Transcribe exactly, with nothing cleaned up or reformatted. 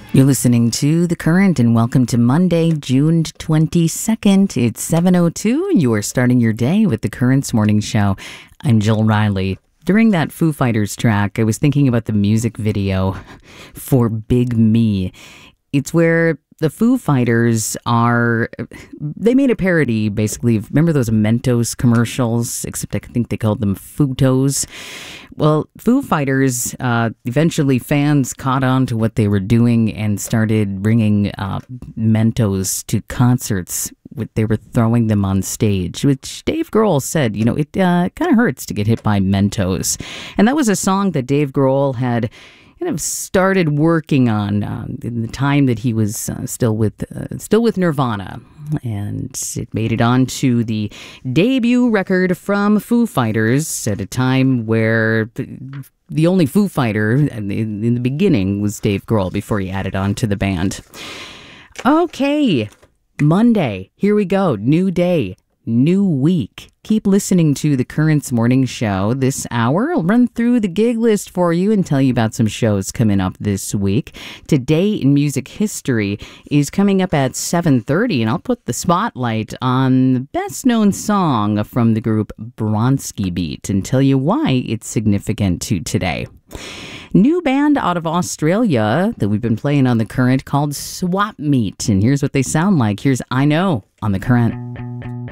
You're listening to The Current, and welcome to Monday, June twenty-second. It's seven oh two. You are starting your day with The Current's morning show. I'm Jill Riley. During that Foo Fighters track, I was thinking about the music video for Big Me. It's where the Foo Fighters are, they made a parody, basically. Remember those Mentos commercials? Except I think they called them Futos. Well, Foo Fighters, uh, eventually fans caught on to what they were doing and started bringing uh, Mentos to concerts. They were throwing them on stage, which Dave Grohl said, you know, it uh, kind of hurts to get hit by Mentos. And that was a song that Dave Grohl had kind of started working on um, in the time that he was uh, still with uh, still with Nirvana, and it made it onto the debut record from Foo Fighters at a time where the, the only Foo Fighter in, in the beginning was Dave Grohl before he added on to the band. Okay, Monday, here we go, new day. New week. Keep listening to The Current's morning show this hour. I'll run through the gig list for you and tell you about some shows coming up this week. Today in Music History is coming up at seven thirty, and I'll put the spotlight on the best-known song from the group Bronski Beat and tell you why it's significant to today. New band out of Australia that we've been playing on The Current called Swap Meet, and here's what they sound like. Here's I Know on The Current.